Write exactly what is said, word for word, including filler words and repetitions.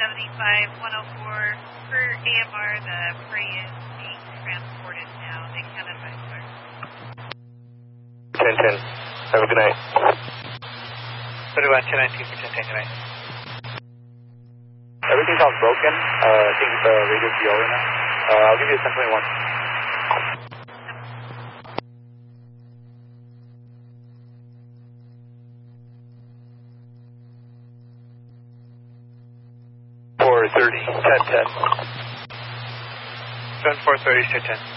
seventy-five one oh four per A M R. The prey is being transported now. They can advise, sir. ten ten. Have a good night. thirty-one ten nineteen for ten ten. Good night. Everything's all broken. Uh, I think the radio's G O right now. Uh, I'll give you a ten twenty-one. four thirty, ten ten. seven four thirty, ten ten.